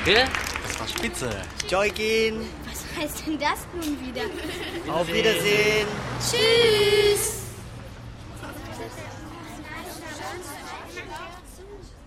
Danke, das war spitze. Joikin. Was heißt denn das nun wieder? Auf Wiedersehen. Tschüss.